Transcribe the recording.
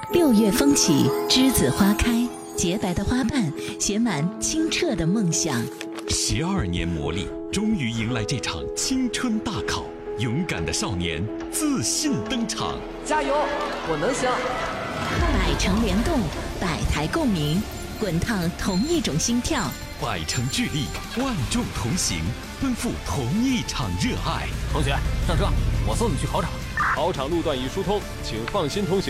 6月风起，栀子花开，洁白的花瓣写满清澈的梦想。 12年磨砺，终于迎来这场青春大考。勇敢的少年自信登场， 加油，我能行！ 百城联动，百台共鸣，滚烫同一种心跳。 百城聚力，万众同行，奔赴同一场热爱。 同学，上车，我送你去考场。 考场路段已疏通，请放心通行。